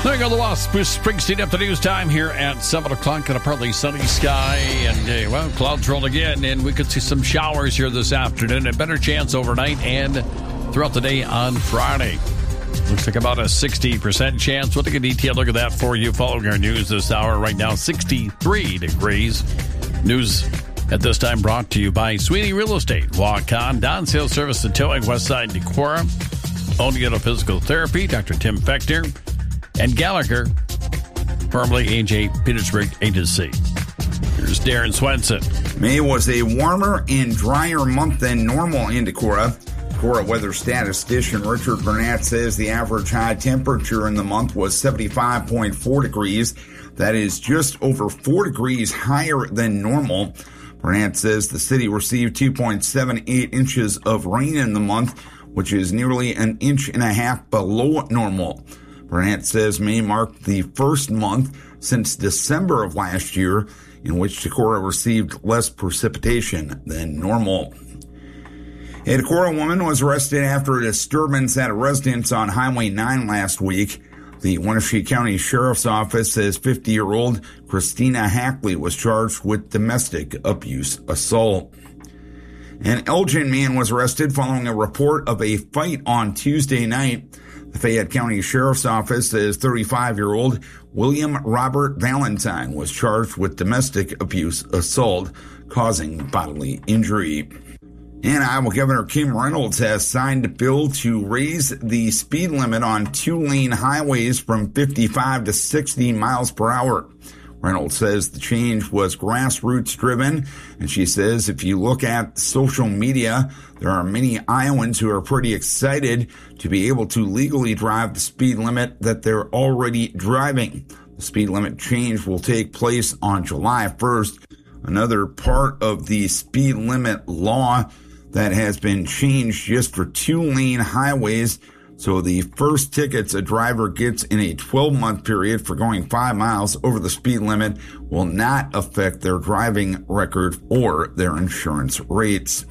There you go, the Wasp. Bruce Springsteen up to news time here at 7 o'clock in a partly sunny sky. And, well, clouds roll again, and we could see some showers here this afternoon. A better chance overnight and throughout the day on Friday. Looks like about a 60% chance. We'll take a detailed look at that for you following our news this hour. Right now, 63 degrees. News at this time brought to you by Sweeney Real Estate. Walk on, Don Sales Service and Towing, Westside, Decorah. Oneghetto Physical Therapy, Dr. Tim Fector. And Gallagher, formerly AJ Petersburg Agency. Here's Darren Swenson. May was a warmer and drier month than normal in Decorah. Decorah weather statistician Richard Burnett says the average high temperature in the month was 75.4 degrees. That is just over 4 degrees higher than normal. Burnett says the city received 2.78 inches of rain in the month, which is nearly an inch and a half below normal. Burnett says May marked the first month since December of last year in which Decorah received less precipitation than normal. A Decorah woman was arrested after a disturbance at a residence on Highway 9 last week. The Wenatchee County Sheriff's Office says 50-year-old Christina Hackley was charged with domestic abuse assault. An Elgin man was arrested following a report of a fight on Tuesday night. The Fayette County Sheriff's Office says 35-year-old William Robert Valentine was charged with domestic abuse assault causing bodily injury. And Iowa Governor Kim Reynolds has signed a bill to raise the speed limit on two-lane highways from 55 to 60 miles per hour. Reynolds says the change was grassroots driven, and she says if you look at social media, there are many Iowans who are pretty excited to be able to legally drive the speed limit that they're already driving. The speed limit change will take place on July 1st. Another part of the speed limit law that has been changed just for two-lane highways. So the first tickets a driver gets in a 12-month period for going 5 miles over the speed limit will not affect their driving record or their insurance rates.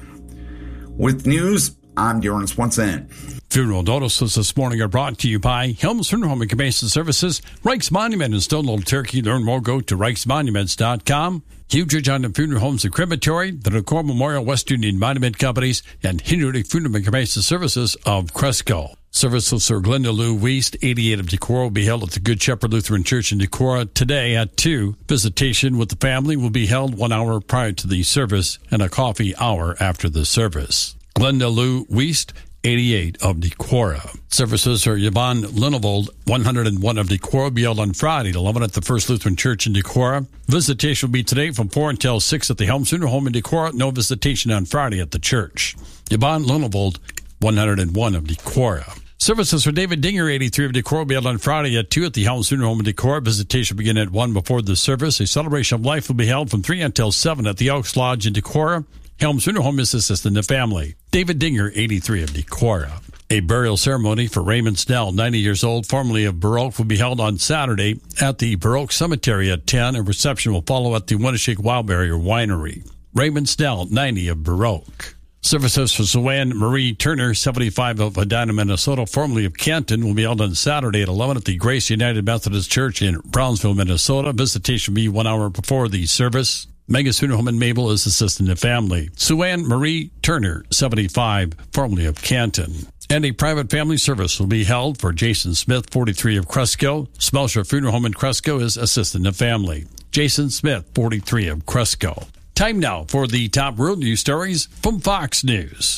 With news, I'm Darren Swenson. Funeral notices this morning are brought to you by Helms Funeral Home and Cremation Services, Reich's Monument in Stone Old Turkey. Learn more, go to reichsmonuments.com. Huge on the Funeral Homes and Crematory, the Decorah Memorial West Union Monument Companies, and Hinderlich Funeral and Cremation Services of Cresco. Services for Glenda Lou Wiest, 88 of Decorah, will be held at the Good Shepherd Lutheran Church in Decorah today at 2. Visitation with the family will be held 1 hour prior to the service and a coffee hour after the service. Glenda Lou Wiest, 88 of Decorah. Services for Yvonne Linevold, 101 of Decorah, will be held on Friday at 11 at the First Lutheran Church in Decorah. Visitation will be today from 4 until 6 at the Helms Funeral Home in Decorah. No visitation on Friday at the church. Yvonne Linevold, 101 of Decorah. Services for David Dinger, 83 of Decorah, will be held on Friday at 2 at the Helms Funeral Home in Decorah. Visitation will begin at 1 before the service. A celebration of life will be held from 3 until 7 at the Elks Lodge in Decorah. Helms Funeral Home is assisting the family. David Dinger, 83 of Decorah. A burial ceremony for Raymond Snell, 90 years old, formerly of Baroque, will be held on Saturday at the Baroque Cemetery at 10. A reception will follow at the Winneshiek Wildberry Winery. Raymond Snell, 90 of Baroque. Services for Suanne Marie Turner, 75 of Edina, Minnesota, formerly of Canton, will be held on Saturday at 11 at the Grace United Methodist Church in Brownsville, Minnesota. Visitation will be 1 hour before the service. Megas Funeral Home in Mabel is assisting the family. Suanne Marie Turner, 75, formerly of Canton. And a private family service will be held for Jason Smith, 43 of Cresco. Smelcher Funeral Home in Cresco is assisting the family. Jason Smith, 43 of Cresco. Time now for the top world news stories from Fox News.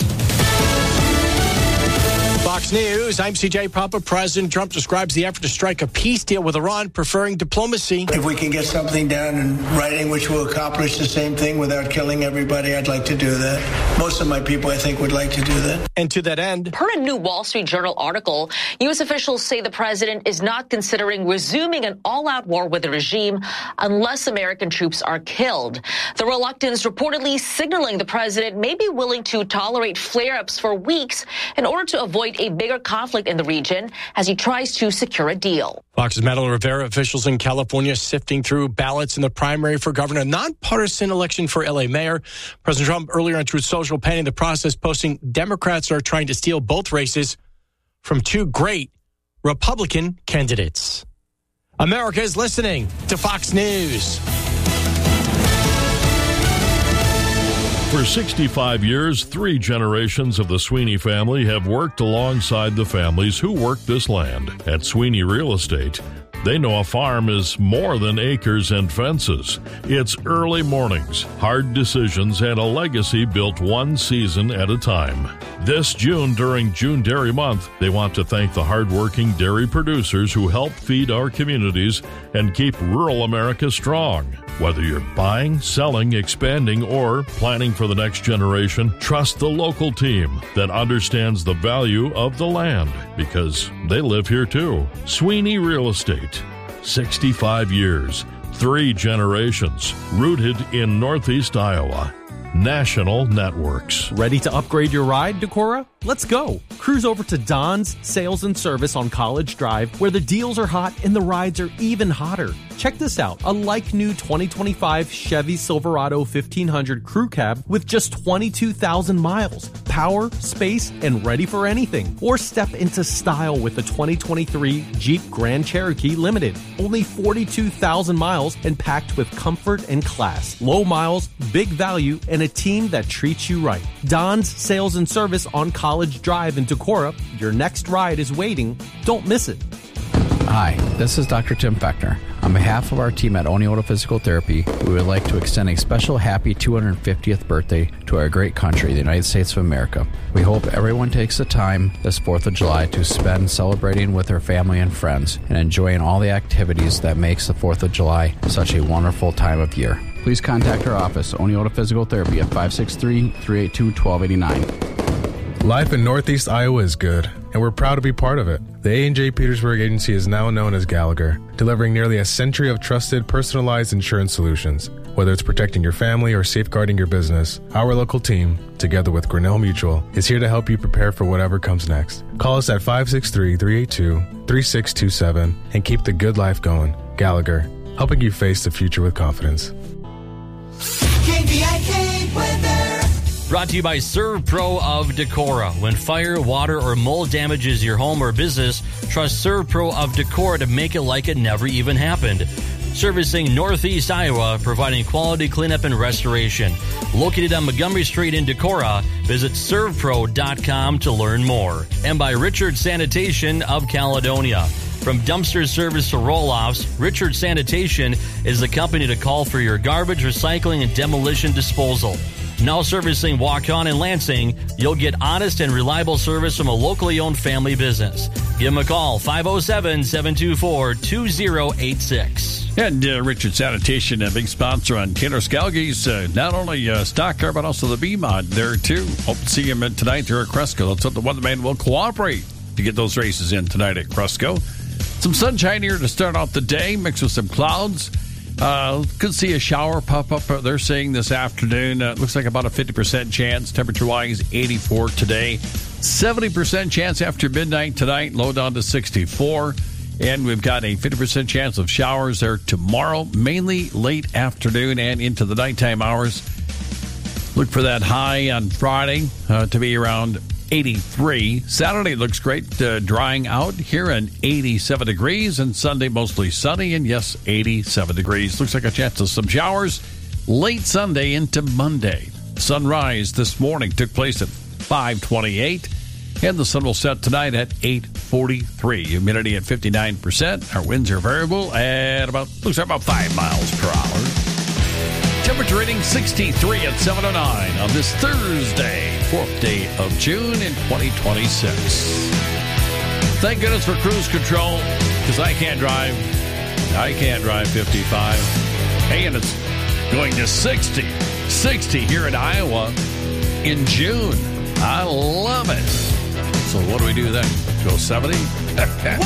Fox News, I'm CJ Papa. President Trump describes the effort to strike a peace deal with Iran, preferring diplomacy. If we can get something down in writing which will accomplish the same thing without killing everybody, I'd like to do that. Most of my people, I think, would like to do that. And to that end, per a new Wall Street Journal article, U.S. officials say the president is not considering resuming an all-out war with the regime unless American troops are killed. The reluctance reportedly signaling the president may be willing to tolerate flare-ups for weeks in order to avoid a bigger conflict in the region as he tries to secure a deal. Fox's Madeline Rivera, officials in California sifting through ballots in the primary for governor, a nonpartisan election for L.A. mayor. President Trump earlier on Truth Social panning the process, posting Democrats are trying to steal both races from two great Republican candidates. America is listening to Fox News. For 65 years, 3 generations of the Sweeney family have worked alongside the families who work this land. At Sweeney Real Estate, they know a farm is more than acres and fences. It's early mornings, hard decisions, and a legacy built one season at a time. This June, during June Dairy Month, they want to thank the hardworking dairy producers who help feed our communities and keep rural America strong. Whether you're buying, selling, expanding, or planning for the next generation, trust the local team that understands the value of the land, because they live here too. Sweeney Real Estate, 65 years, 3 generations, rooted in Northeast Iowa. National networks. Ready to upgrade your ride, Decorah? Let's go. Cruise over to Don's Sales and Service on College Drive, where the deals are hot and the rides are even hotter. Check this out. A like-new 2025 Chevy Silverado 1500 Crew Cab with just 22,000 miles. Power, space, and ready for anything. Or step into style with the 2023 Jeep Grand Cherokee Limited. Only 42,000 miles and packed with comfort and class. Low miles, big value, and a team that treats you right. Don's Sales and Service on College Drive in Decorah. Your next ride is waiting. Don't miss it. Hi, this is Dr. Tim Fechner. On behalf of our team at Oneota Physical Therapy, we would like to extend a special happy 250th birthday to our great country, the United States of America. We hope everyone takes the time this 4th of July to spend celebrating with their family and friends and enjoying all the activities that makes the 4th of July such a wonderful time of year. Please contact our office, Oneota Physical Therapy, at 563-382-1289. Life in Northeast Iowa is good, and we're proud to be part of it. The A&J Petersburg Agency is now known as Gallagher, delivering nearly a century of trusted, personalized insurance solutions. Whether it's protecting your family or safeguarding your business, our local team, together with Grinnell Mutual, is here to help you prepare for whatever comes next. Call us at 563-382-3627 and keep the good life going. Gallagher, helping you face the future with confidence. KVIK weather. Brought to you by ServPro of Decorah. When fire, water, or mold damages your home or business, trust ServPro of Decorah to make it like it never even happened. Servicing Northeast Iowa, providing quality cleanup and restoration. Located on Montgomery Street in Decorah, visit servpro.com to learn more. And by Richard Sanitation of Caledonia. From dumpster service to roll-offs, Richard Sanitation is the company to call for your garbage, recycling, and demolition disposal. Now servicing Waukon and Lansing, you'll get honest and reliable service from a locally owned family business. Give them a call, 507-724-2086. And Richard Sanitation, a big sponsor on Taylor Scalgi's, not only stock car, but also the B-Mod there, too. Hope to see him tonight there at Cresco. Let's hope the weatherman will cooperate to get those races in tonight at Cresco. Some sunshine here to start out the day, mixed with some clouds. Could see a shower pop up, they're saying, this afternoon. Looks like about a 50% chance. Temperature-wise, 84 today. 70% chance after midnight tonight, low down to 64. And we've got a 50% chance of showers there tomorrow, mainly late afternoon and into the nighttime hours. Look for that high on Friday to be around 83. Saturday looks great, drying out here at 87 degrees, and Sunday mostly sunny, and yes, 87 degrees. Looks like a chance of some showers late Sunday into Monday. Sunrise this morning took place at 5:28, and the sun will set tonight at 8:43. Humidity at 59%. Our winds are variable at looks like about 5 miles per hour. Temperature reading 63 at 7:09 on this Thursday, 4th day of June in 2026. Thank goodness for cruise control, because I can't drive 55. Hey, and it's going to 60 here in Iowa in June. I love it. So what do we do then? Go 70?